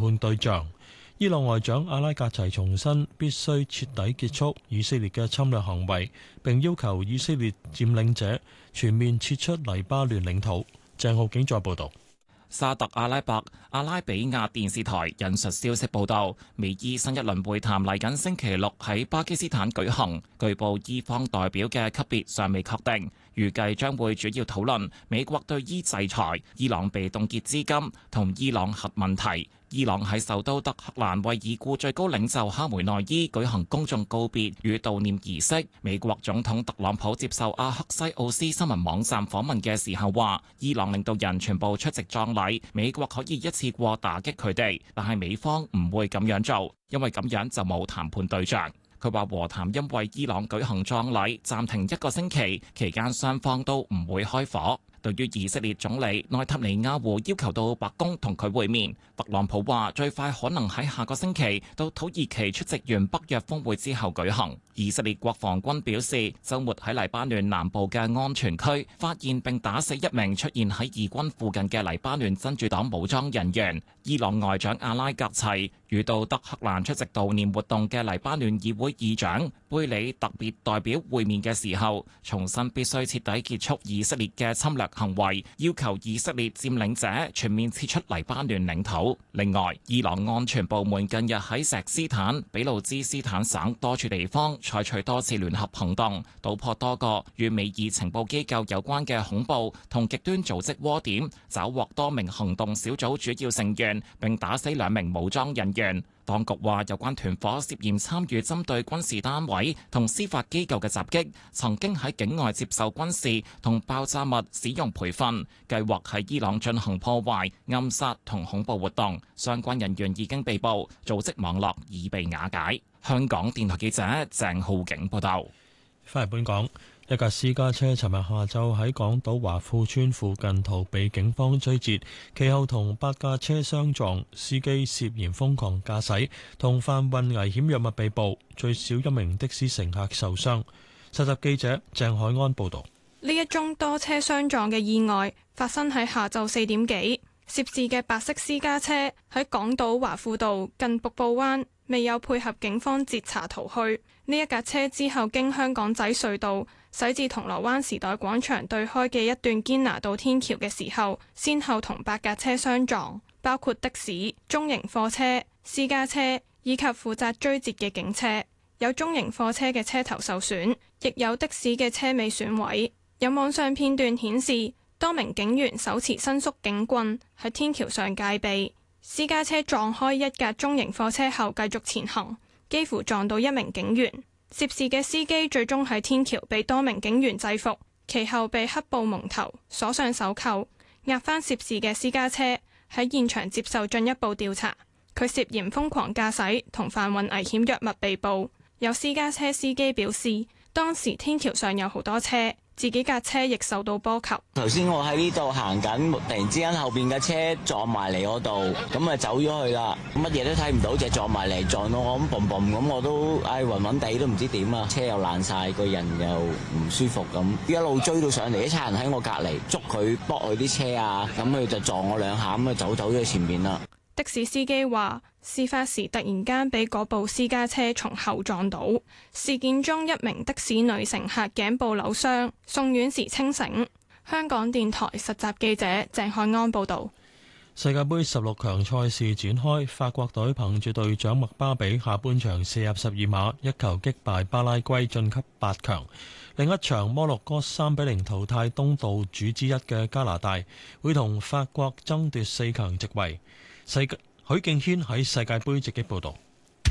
判對象。伊朗外長阿拉格齊重申必須徹底結束以色列嘅侵略行為，並要求以色列佔領者全面撤出黎巴嫩領土。鄭浩景再報導。 沙特阿拉伯阿拉比亞電視台引述消息報道，美伊新一輪會談嚟緊星期六喺巴基斯坦舉行，據報伊方代表嘅級別尚未確定，預計將會主要討論美國對伊制裁、伊朗被凍結資金同伊朗核問題。伊朗喺首都德黑蘭為已故最高領袖哈梅內伊舉行公眾告別與悼念儀式。美國總統特朗普接受阿克西奧斯新聞網站訪問嘅時候話，伊朗領導人全部出席葬禮，美國可以一次過打擊佢哋，但係美方唔會咁樣做，因為咁樣就冇談判對象。佢話和談因為伊朗舉行葬禮暫停1個星期，期間雙方都唔會開火。對於以色列總理內塔尼亞胡要求到白宮同佢會面，特朗普話最快可能喺下個星期到土耳其出席完北約峰會之後舉行。以色列國防軍表示，週末喺黎巴嫩南部嘅安全區發現並打死一名出現喺以軍附近嘅黎巴嫩真主黨武裝人員。伊朗外長阿拉格齊與到德黑蘭出席悼念活動嘅黎巴嫩議會議長貝里特別代表會面嘅時候，重申必須徹底結束以色列嘅侵略行為，要求以色列佔領者全面撤出黎巴嫩領土。另外，伊朗安全部門近日喺錫斯坦、俾路支斯坦省多處地方採取多次聯合行動，搗破多個與美伊情報機構有關嘅恐怖同極端組織窩點，抓獲多名行動小組主要成員，並打死2名武裝人員。當局話有關團伙涉嫌參與針對軍事單位同司法機構嘅襲擊，曾經喺境外接受軍事同爆炸物使用培訓，計劃喺伊朗進行破壞、暗殺同恐怖活動。相關人員已經被捕，組織網絡已被瓦解。香港電台記者鄭浩景報道。 翻嚟本港，一架私家車尋日下晝喺港島華富村附近逃避警方追截，其後同8架車相撞，司機涉嫌瘋狂駕駛同販運危險藥物被捕，最少1名的士乘客受傷。實習記者鄭海安報導。 呢一宗多車相撞嘅意外發生喺下晝4點幾，涉事嘅白色私家車喺港島華富道近瀑布灣，未有配合警方截查逃去。呢一架車之後經香港仔隧道駛至銅鑼灣時代廣場對開嘅一段堅拿道天橋嘅時候，先後同8架車相撞，包括的士、中型貨車、私家車以及負責追截嘅警車。有中型貨車嘅車頭受損，亦有的士嘅車尾損毀。有網上片段顯示，多名警員手持伸縮警棍喺天橋上戒備。私家車撞開一架中型貨車後繼續前行，幾乎撞到1名警員。涉事嘅司機最終喺天橋被多名警員制服，其後被黑布蒙頭，鎖上手扣，押返涉事嘅私家車喺現場接受進一步調查。佢涉嫌瘋狂駕駛同販運危險藥物被捕。有私家車司機表示，當時天橋上有好多車，自己架車亦受到波及。 頭先我喺呢度行緊，突然之間後邊嘅車撞埋嚟我度，咁啊走咗去啦，乜嘢都睇唔到，就撞埋嚟撞到我咁嘣嘣咁，我都暈暈地都唔知點啊！車又爛晒，個人又唔舒服咁，一路追到上嚟，啲差人喺我隔離捉佢駁佢啲車啊，咁佢就撞我2下，咁啊走咗前面啦。 的士司機話，事發時突然間俾嗰部私家車從後撞到。事件中1名的士女乘客頸部扭傷，送院時清醒。香港電台實習記者鄭海安報導。 世界盃16強賽事展開，法國隊憑住隊長麥巴比下半場射入12碼，一球擊敗巴拉圭晉級8強。另一場摩洛哥3-0淘汰東道主之一嘅加拿大，會同法國爭奪4強席位。許敬軒喺世界盃直擊報導。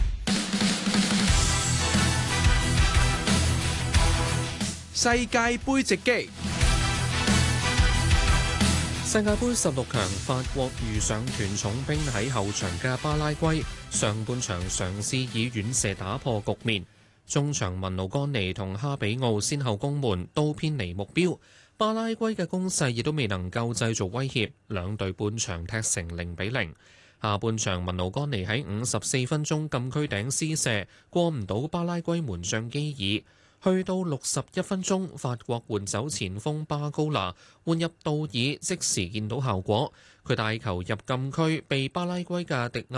世界盃直擊。世界盃16強，法國遇上團重兵喺後場嘅巴拉圭，上半場嘗試以遠射打破局面，中場文奴干尼同哈比奧先後攻門，都偏離目標。巴拉圭嘅攻勢亦都未能夠製造威脅，兩隊半場踢成0-0。下半場文奴干尼喺54分鐘禁區頂施射，過唔到巴拉圭門將基爾。去到61分鐘，法國換走前鋒巴高拿，換入道爾，即時見到效果。佢帶球入禁區，被巴拉圭嘅迪亞